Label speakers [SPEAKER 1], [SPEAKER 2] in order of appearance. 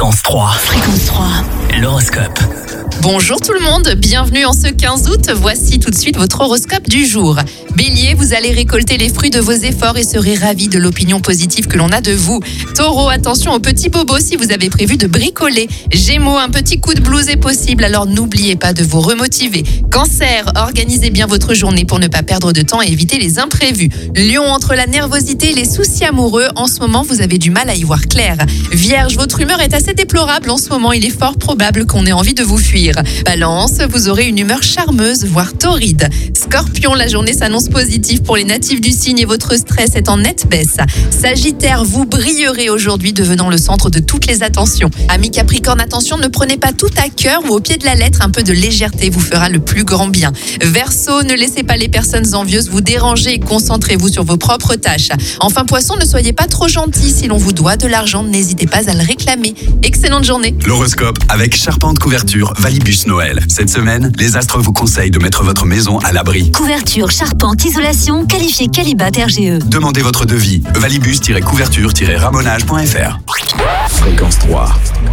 [SPEAKER 1] Fréquence 3. Fréquence 3. L'horoscope.
[SPEAKER 2] Bonjour tout le monde, bienvenue en ce 15 août. Voici tout de suite votre horoscope du jour. Bélier, vous allez récolter les fruits de vos efforts et serez ravis de l'opinion positive que l'on a de vous. Taureau, attention aux petits bobos si vous avez prévu de bricoler. Gémeaux, un petit coup de blues est possible, alors n'oubliez pas de vous remotiver. Cancer, organisez bien votre journée pour ne pas perdre de temps et éviter les imprévus. Lion, entre la nervosité et les soucis amoureux, en ce moment vous avez du mal à y voir clair. Vierge, votre humeur est assez déplorable en ce moment, il est fort probable qu'on ait envie de vous fuir. Balance, vous aurez une humeur charmeuse, voire torride. Scorpion, la journée s'annonce positive pour les natifs du signe et votre stress est en nette baisse. Sagittaire, vous brillerez aujourd'hui, devenant le centre de toutes les attentions. Amis Capricorne, attention, ne prenez pas tout à cœur ou au pied de la lettre, un peu de légèreté vous fera le plus grand bien. Verseau, ne laissez pas les personnes envieuses vous déranger et concentrez-vous sur vos propres tâches. Enfin Poisson, ne soyez pas trop gentil, si l'on vous doit de l'argent, n'hésitez pas à le réclamer. Excellente journée.
[SPEAKER 3] L'horoscope avec Charpente Couverture Valibus Noël. Cette semaine, les astres vous conseillent de mettre votre maison à l'abri.
[SPEAKER 4] Couverture, charpente, isolation, qualifié Qualibat RGE.
[SPEAKER 3] Demandez votre devis. Valibus-couverture-ramonage.fr. Fréquence 3.